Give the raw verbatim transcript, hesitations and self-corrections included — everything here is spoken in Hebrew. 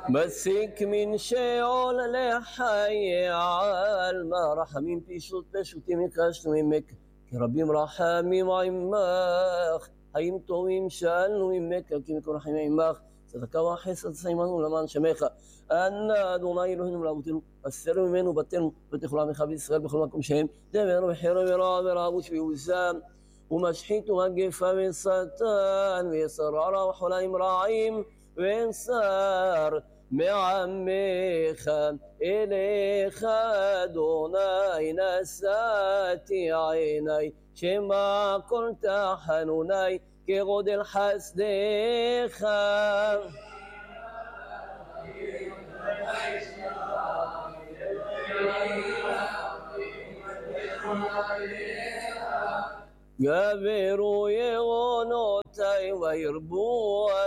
מסיק מן שאול לחיי עלמא, רחמים פשוט פשוטים יקשנו ממך, כי רבים רחמים עמך, חיים טובים שאלנו ממך, כי מכל רחמים עמך, צדקה וחסד סיימנו למען שמך. אנא אדוני אלוהינו ולאבותינו, הסר ממנו בתינו ותכל עמך בישראל בכל מקום שהם, דבר וחירה ורע ורעבוש ויעוזם, ומשחית ומגפה ושטן וסררה וחוליים רעים ונסר מעמך. אליך אדוני נשאתי עיני, שמע כל תחנוני כגודל חסדך. גברו ירונותי וירבו